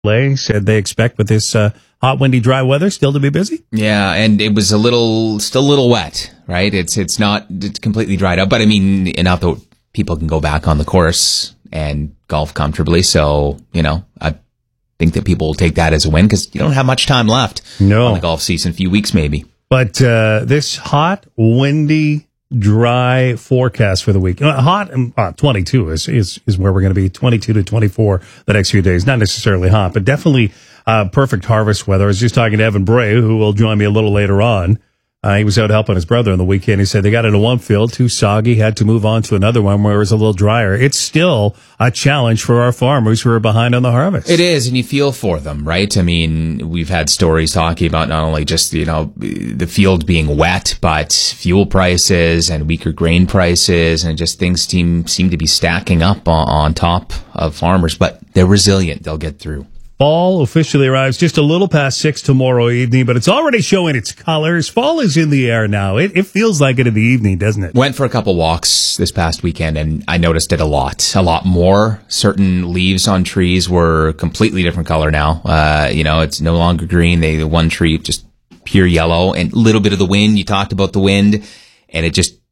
Lay said they expect with this hot, windy, dry weather still to be busy. Yeah, and it was still a little wet, right? It's completely dried up, but I mean, enough that people can go back on the course and golf comfortably. So, I think that people will take that as a win because you don't have much time left on the golf season, a few weeks maybe. But this hot, windy, dry forecast for the week. Hot and 22 is where we're going to be. 22 to 24 the next few days. Not necessarily hot, but definitely perfect harvest weather. I was just talking to Evan Bray, who will join me a little later on. He was out helping his brother on the weekend. He said they got into one field, too soggy, had to move on to another one where it was a little drier. It's still a challenge for our farmers who are behind on the harvest. It is, and you feel for them, right? I mean, we've had stories talking about not only just, the field being wet, but fuel prices and weaker grain prices, and just things seem to be stacking up on top of farmers. But they're resilient. They'll get through. Fall officially arrives just a little past 6 tomorrow evening, but it's already showing its colors. Fall is in the air now. It feels like it in the evening, doesn't it? Went for a couple walks this past weekend, and I noticed it a lot more. Certain leaves on trees were completely different color now. It's no longer green. The one tree just pure yellow, and a little bit of the wind. You talked about the wind, and it just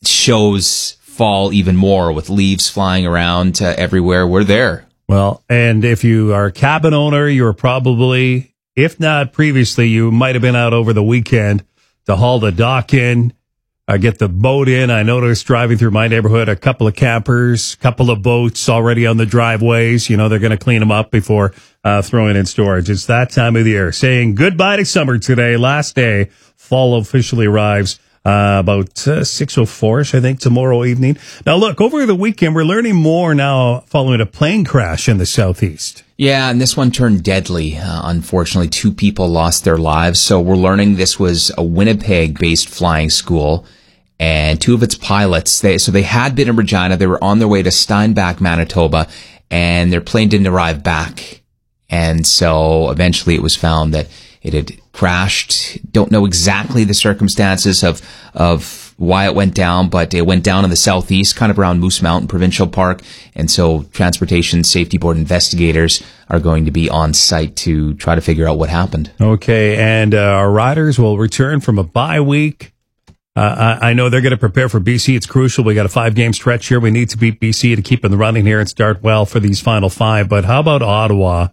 shows fall even more with leaves flying around everywhere. We're there. Well, and if you are a cabin owner, you're probably, if not previously, you might have been out over the weekend to haul the dock in, get the boat in. I noticed driving through my neighborhood, a couple of campers, couple of boats already on the driveways. They're going to clean them up before throwing in storage. It's that time of the year. Saying goodbye to summer today, last day. Fall officially arrives about 6:04ish, I think, tomorrow evening. Now, look, over the weekend, we're learning more now following a plane crash in the southeast. Yeah, and this one turned deadly. Unfortunately, 2 people lost their lives. So we're learning this was a Winnipeg-based flying school, and 2 of its pilots, they had been in Regina. They were on their way to Steinbach, Manitoba, and their plane didn't arrive back. And so eventually it was found that it had crashed. Don't know exactly the circumstances of why it went down, but it went down in the southeast, kind of around Moose Mountain Provincial Park. And so Transportation Safety Board investigators are going to be on site to try to figure out what happened. Okay, and our riders will return from a bye week. I know they're going to prepare for BC. It's crucial. We got a 5-game stretch here. We need to beat BC to keep in the running here and start well for these final 5. But how about Ottawa?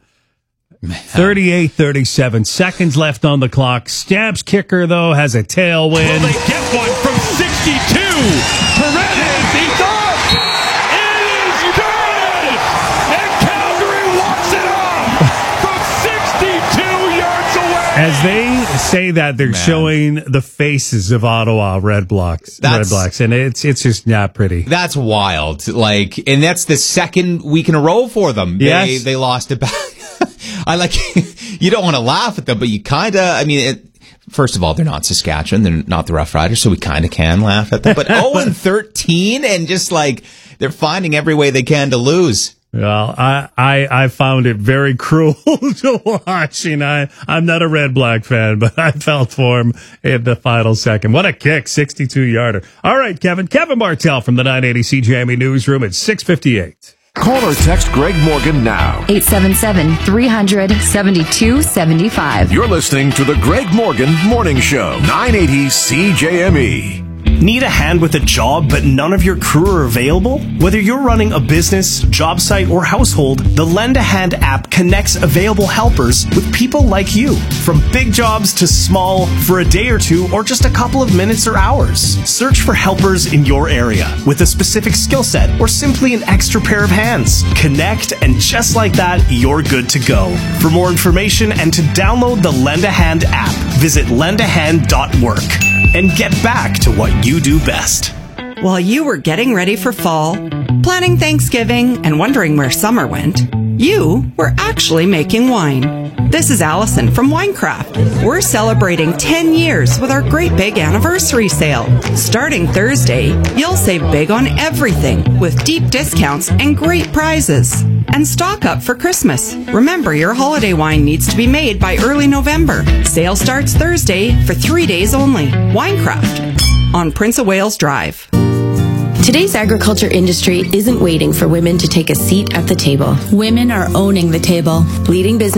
38-37 seconds left on the clock. Stamps kicker, though, has a tailwind. Will they get one from 62? Paredes, he's up! It is good! And Calgary walks it off from 62 yards away! As they say that, they're showing the faces of Ottawa Red Blacks, and it's just not pretty. That's wild. And that's the second week in a row for them. Yes. They lost it back. You don't want to laugh at them, but you kind of, first of all, they're not Saskatchewan. They're not the Rough Riders, so we kind of can laugh at them. But 0-13 and just they're finding every way they can to lose. Well, I found it very cruel to watch. I'm not a Red Black fan, but I felt for him in the final second. What a kick, 62-yarder. All right, Kevin Martell from the 980 CJME Newsroom at 6:58. Call or text Greg Morgan now. 877-300-7275. You're listening to the Greg Morgan Morning Show, 980 CJME. Need a hand with a job, but none of your crew are available? Whether you're running a business, job site, or household, the Lend a Hand app connects available helpers with people like you. From big jobs to small, for a day or two, or just a couple of minutes or hours. Search for helpers in your area with a specific skill set or simply an extra pair of hands. Connect, and just like that, you're good to go. For more information and to download the Lend a Hand app, visit lendahand.work. And get back to what you do best. While you were getting ready for fall, planning Thanksgiving, and wondering where summer went, you were actually making wine. This is Allison from Winecraft. We're celebrating 10 years with our great big anniversary sale. Starting Thursday, you'll save big on everything with deep discounts and great prizes. And stock up for Christmas. Remember, your holiday wine needs to be made by early November. Sale starts Thursday for 3 days only. Winecraft on Prince of Wales Drive. Today's agriculture industry isn't waiting for women to take a seat at the table. Women are owning the table. Leading business